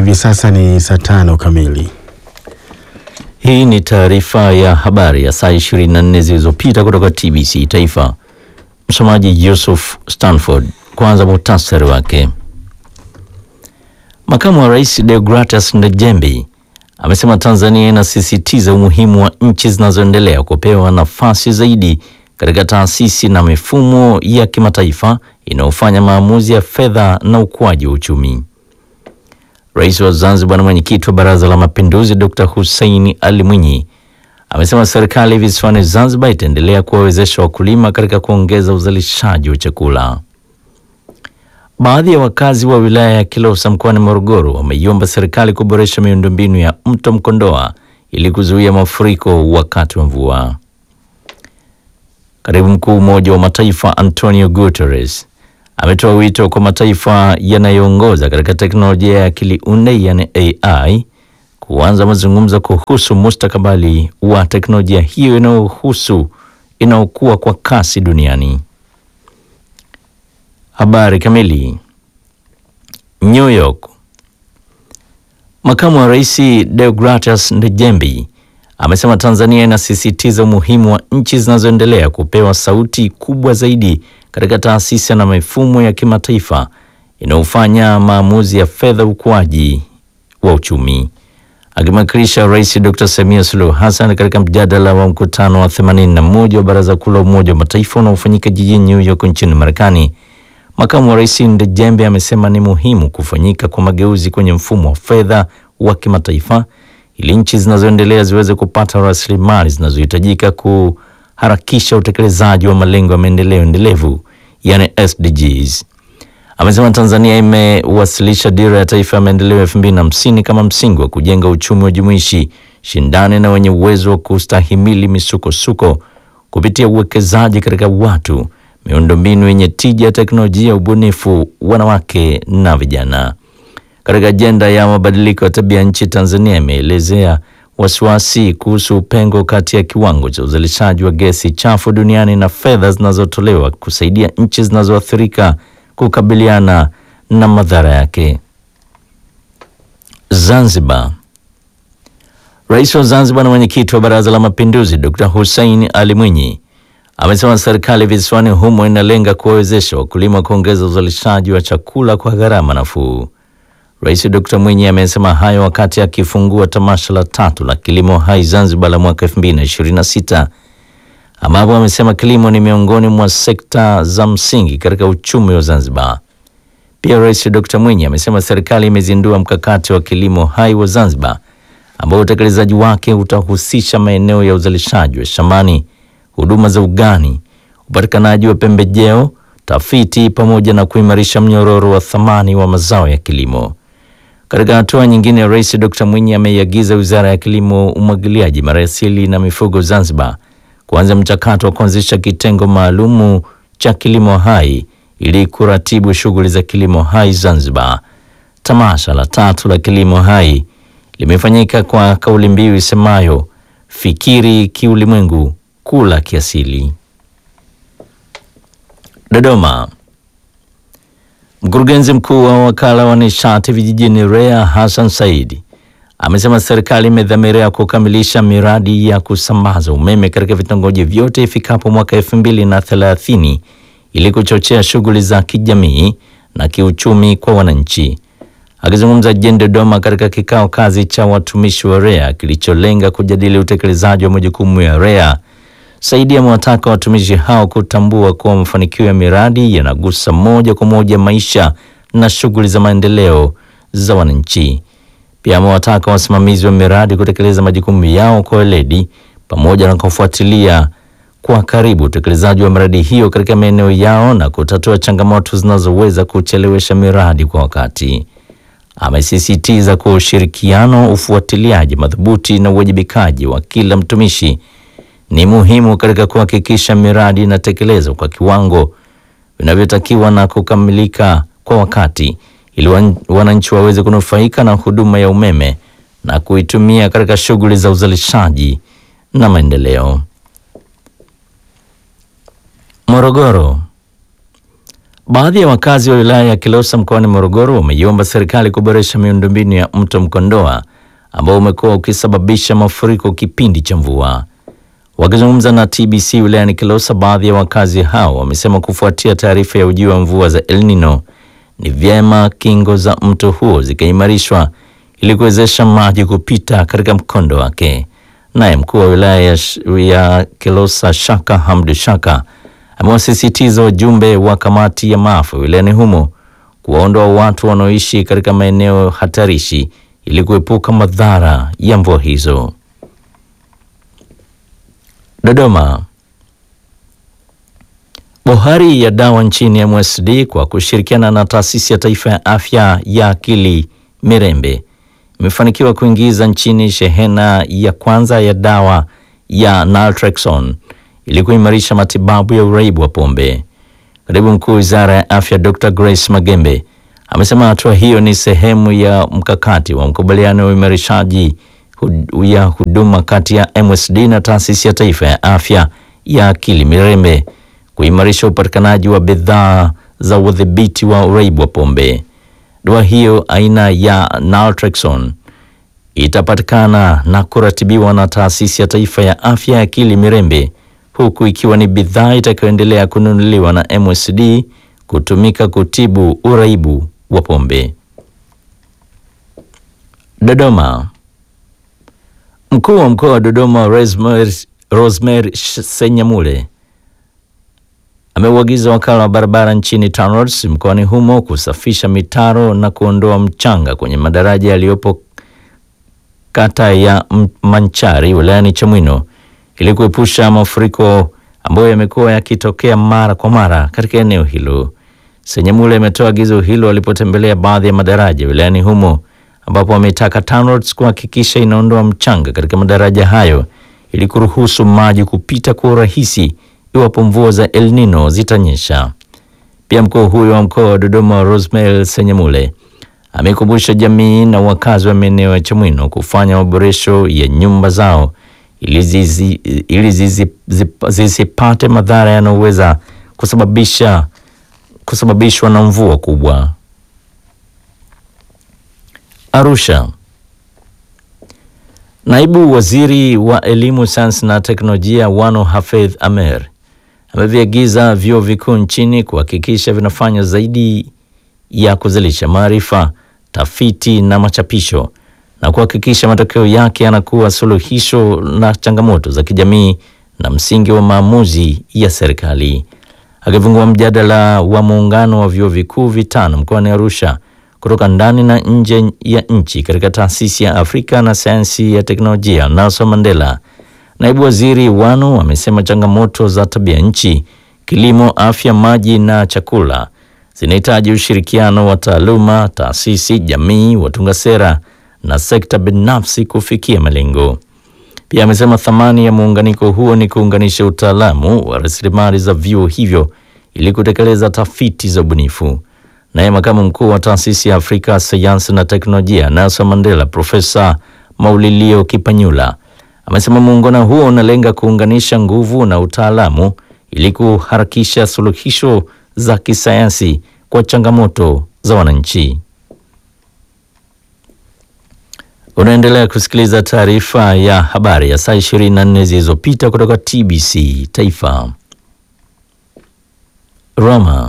Hivi sasa ni saa 5 kamili. Hii ni taarifa ya habari ya saa 24 zilizopita kutoka TBC Taifa. Msomaji Yusuf Stanford. Kwanza muhtasari wake. Makamu wa Rais Deogratis Ndejembi amesema Tanzania inasisitiza umuhimu wa nchi zinazoendelea kupewa nafasi zaidi katika taasisi na mifumo ya kimataifa inayofanya maamuzi ya fedha na ukuaji wa uchumi. Rais wa Zanzibar na mwenyekiti wa Baraza la Mapinduzi Dr. Hussein Ali Mwinyi amesema serikali visiwani Zanzibar itaendelea kuwawezesha wakulima katika kuongeza uzalishaji wa chakula. Baadhi ya wakazi wa wilaya ya Kilosa mkoani Morogoro wameiomba serikali kuboresha miundombinu ya mto Mkondoa ili kuzuia mafuriko wakati wa mvua. Katibu mkuu Umoja wa Mataifa Antonio Guterres ametoa wito kwa mataifa yanayoongoza katika teknolojia ya akili unde yani AI kuanza mazungumzo kuhusu mustakabali wa teknolojia hiyo inayokuwa kwa kasi duniani. Habari kamili. New York. Makamu wa Rais Deogratis Ndejembi amesema Tanzania inasisitiza umuhimu wa nchi zinazoendelea kupewa sauti kubwa zaidi katika taasisi na mifumo ya kimataifa inayofanya maamuzi ya fedha, ukuaji wa uchumi. Akimwakilisha Rais Dr. Samia Suluhu Hassan katika mjadala wa mkutano wa 81 wa Baraza Kuu la Umoja wa Mataifa unaofanyika jijini New York nchini Marekani, Makamu wa Rais Ndejembi amesema ni muhimu kufanyika kwa mageuzi kwenye mfumo wa fedha wa kimataifa ili nchi zinazoendelea ziweze kupata rasilimali zinazohitajika kuharakisha utekelezaji wa malengo ya maendeleo endelevu yani SDGs. Amesema Tanzania imewasilisha dira ya taifa ya maendeleo 2050 kama msingi wa kujenga uchumi wa jumuishi, shindani na wenye uwezo wa kustahimili misukosuko kupitia uwekezaji katika watu, miundombinu yenye tija, teknolojia, ubunifu, wanawake na vijana. Katika ajenda ya mabadiliko ya tabia nchi, Tanzania imeelezea wasiwasi kuhusu pengo kati ya kiwango cha uzalishaji wa gesi chafu duniani na fedha zinazotolewa kusaidia nchi zinazoathirika kukabiliana na madhara yake. Zanzibar. Rais wa Zanzibar na mwenyekiti wa Baraza la Mapinduzi Dr. Hussein Ali Mwinyi amesema serikali visiwani humo inalenga kuwawezesha wakulima kuongeza uzalishaji wa chakula kwa gharama nafuu. Rais Dr. Mwinyi amesema hayo wakati akifungua tamasha la 3 la kilimo hai Zanzibar la mwaka 2026, ambapo amesema kilimo ni miongoni mwa sekta za msingi katika uchumi wa Zanzibar. Pia Rais Dr. Mwinyi amesema serikali imezindua mkakati wa kilimo hai wa Zanzibar ambao utekelezaji wake utahusisha maeneo ya uzalishaji wa shambani, huduma za ugani, upatikanaji wa pembejeo, tafiti pamoja na kuimarisha mnyororo wa thamani wa mazao ya kilimo. Katika hatua nyingine, Rais Dr. Mwinyi ameiagiza Wizara ya Kilimo, Umwagiliaji, Maliasili na Mifugo Zanzibar kuanza mchakato wa kuanzisha kitengo maalumu cha kilimo hai ili kuratibu shughuli za kilimo hai Zanzibar. Tamasha la 3 la kilimo hai limefanyika kwa kauli mbiu isemayo fikiri kiulimwengu, kula kiasili. Dodoma. Mkurugenzi mkuu wa wakala wa nishati vijijini REA Hassan Said amesema serikali imedhamiria kukamilisha miradi ya kusambaza umeme katika vitongoji vyote ifikapo mwaka 2030 ili kuchochea shughuli za kijamii na kiuchumi kwa wananchi. Akizungumza jijini Dodoma katika kikao kazi cha watumishi wa REA kilicholenga kujadili utekelezaji wa majukumu ya REA, Saidi amewataka watumishi hao kutambua kuwa mafanikio ya miradi yanagusa moja kwa moja maisha na shughuli za maendeleo za wananchi. Pia amewataka wasimamizi wa miradi kutekeleza majukumu yao kwa weledi pamoja na kufuatilia kwa karibu utekelezaji wa miradi hiyo katika maeneo yao na kutatua changamoto zinazoweza kuchelewesha miradi kwa wakati. Amesisitiza kwa ushirikiano, ufuatiliaji madhubuti na uwajibikaji wa kila mtumishi ni muhimu katika kuhakikisha miradi inatekelezwa kwa kiwango vinavyotakiwa na kukamilika kwa wakati ili wananchi waweze kunufaika na huduma ya umeme na kuitumia katika shughuli za uzalishaji na maendeleo. Morogoro. Baadhi ya wakazi wa wilaya ya Kilosa mkoani Morogoro wameiomba serikali kuboresha miundombinu ya mto Mkondoa ambao umekuwa ukisababisha mafuriko kipindi cha mvua. Wakizungumza na TBC wilayani Kilosa, baadhi ya wakazi hao wamesema kufuatia taarifa ya ujio wa mvua za El Nino ni vyema kingo za mto huo zikaimarishwa ili kuwezesha maji kupita katika mkondo wake. Naye mkuu wa wilaya ya Kilosa Shaka Hamdu Shaka amewasisitiza wajumbe wa kamati ya maafa wilayani humo kuwaondoa watu wanaoishi katika maeneo hatarishi ili kuepuka madhara ya mvua hizo. Dodoma. Bohari ya dawa nchini MSD kwa kushirikiana na Taasisi ya Taifa ya Afya ya Akili Mirembe imefanikiwa kuingiza nchini shehena ya kwanza ya dawa ya naltrexone ili kuimarisha matibabu ya uraibu wa pombe. Katibu Mkuu Wizara ya Afya Dr. Grace Magembe amesema hatua hiyo ni sehemu ya mkakati wa makubaliano ya uimarishaji ya huduma kati ya MSD na Taasisi ya Taifa ya Afya ya Akili Mirembe kuimarisha upatikanaji wa bidhaa za udhibiti wa uraibu wa pombe. Dawa hiyo aina ya naltrexone itapatikana na kuratibiwa na Taasisi ya Taifa ya Afya ya Akili Mirembe, huku ikiwa ni bidhaa itakayoendelea kununuliwa na MSD kutumika kutibu uraibu wa pombe. Dodoma. Mkuu wa mkoa wa Dodoma Rosemary Senyamule ameuagiza wakala wa barabara nchini TANROADS mkoani humo kusafisha mitaro na kuondoa mchanga kwenye madaraja yaliyopo kata ya Manchari wilayani Chamwino ili kuepusha mafuriko ambayo yamekuwa yakitokea mara kwa mara katika eneo hilo. Senyamule ametoa agizo hilo alipotembelea baadhi ya madaraja wilayani humo, ambapo wametaka TANROADS kuhakikisha inaondoa mchanga katika madaraja hayo ili kuruhusu maji kupita kwa urahisi iwapo mvua za El Nino zitanyesha. Pia mkuu huyo wa mkoa wa Dodoma Rosemary Senyamule amekumbusha jamii na wakazi wa maeneo ya Chamwino kufanya maboresho ya nyumba zao ili zisipate madhara yanayoweza kusababishwa na mvua kubwa. Arusha. Naibu Waziri wa Elimu, Sayansi na Teknolojia Wano Hafidh Amer ameviagiza vyuo vikuu nchini kuhakikisha vinafanya zaidi ya kuzalisha maarifa, tafiti na machapisho na kuhakikisha matokeo yake yanakuwa suluhisho na changamoto za kijamii na msingi wa maamuzi ya serikali. Akifungua mjadala wa muungano wa vyuo vikuu vitano mkoani Arusha kutoka ndani na nje ya nchi katika Taasisi ya Afrika na Sayansi ya Teknolojia Nelson Mandela, Naibu Waziri Wano amesema changamoto za tabia nchi, kilimo, afya, maji na chakula zinahitaji ushirikiano wa taaluma, taasisi, jamii, watunga sera na sekta binafsi kufikia malengo. Pia amesema thamani ya muunganiko huo ni kuunganisha utaalamu wa rasilimali za vyuo hivyo ili kutekeleza tafiti za ubunifu. Naye makamu mkuu wa Taasisi ya Afrika Sayansi na Teknolojia Nelson Mandela Profesa Maulilio Kipanyula amesema muungano huo unalenga kuunganisha nguvu na utaalamu ili kuharakisha suluhisho za kisayansi kwa changamoto za wananchi. Unaendelea kusikiliza taarifa ya habari ya saa 24 zilizopita kutoka TBC Taifa. Roma.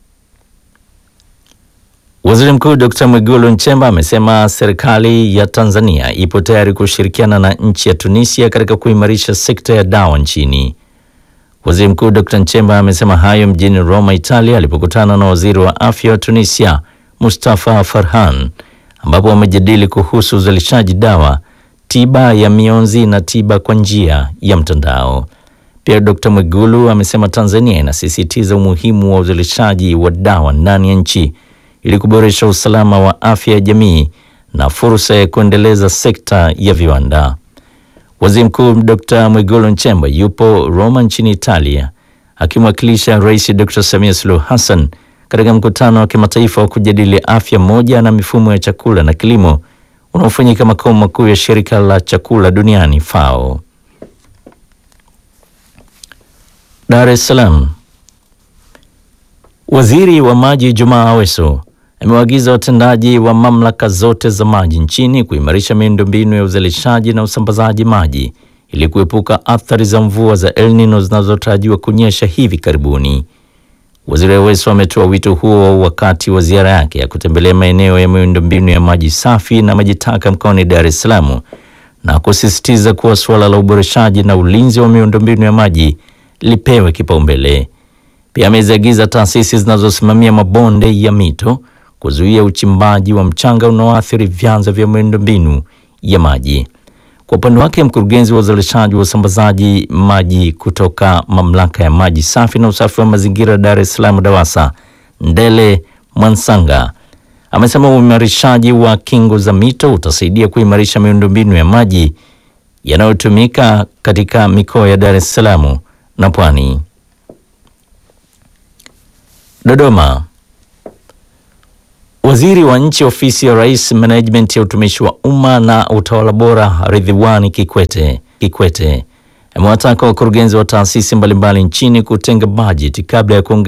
Waziri Mkuu Dr. Mwigulu Nchemba amesema serikali ya Tanzania ipo tayari kushirikiana na nchi ya Tunisia katika kuimarisha sekta ya dawa nchini. Waziri Mkuu Dr. Nchemba amesema hayo mjini Roma, Italia, alipokutana na waziri wa afya wa Tunisia Mustafa Farhan, ambapo wamejadili kuhusu uzalishaji dawa, tiba ya mionzi na tiba kwa njia ya mtandao. Pia Dr. Mwigulu amesema Tanzania inasisitiza umuhimu wa uzalishaji wa dawa ndani ya nchi ili kuboresha usalama wa afya ya jamii na fursa ya kuendeleza sekta ya viwanda. Waziri Mkuu Dr. Mwigulu Nchemba yupo Roma nchini Italia akimwakilisha Rais Dr. Samia Suluhu Hassan katika mkutano wa kimataifa wa kujadili afya moja na mifumo ya chakula na kilimo unaofanyika makao makuu ya shirika la chakula duniani FAO. Dar es Salaam. Waziri wa Maji Jumaa Aweso amewaagiza watendaji wa mamlaka zote za maji nchini kuimarisha miundombinu ya uzalishaji na usambazaji maji ili kuepuka athari za mvua za El Nino zinazotarajiwa kunyesha hivi karibuni. Waziri Aweso ametoa wito huo wakati wa ziara yake ya kutembelea maeneo ya miundombinu ya maji safi na maji taka mkoani Dar es Salaam na kusisitiza kuwa suala la uboreshaji na ulinzi wa miundombinu ya maji lipewe kipaumbele. Pia ameziagiza taasisi zinazosimamia mabonde ya mito kuzuia uchimbaji wa mchanga unaoathiri vyanzo vya miundombinu ya maji. Kwa upande wake, mkurugenzi wa uzalishaji wa usambazaji maji kutoka mamlaka ya maji safi na usafi wa mazingira Dar es Salaam DAWASA, Ndele Mwansanga, amesema uimarishaji wa kingo za mito utasaidia kuimarisha miundombinu ya maji yanayotumika katika mikoa ya Dar es Salaam na Pwani. Dodoma. Waziri wa Nchi Ofisi ya Rais, Management ya Utumishi wa Umma na Utawala Bora, Ridhiwani Kikwete amewataka wakurugenzi wa taasisi mbalimbali nchini kutenga bajeti kabla ya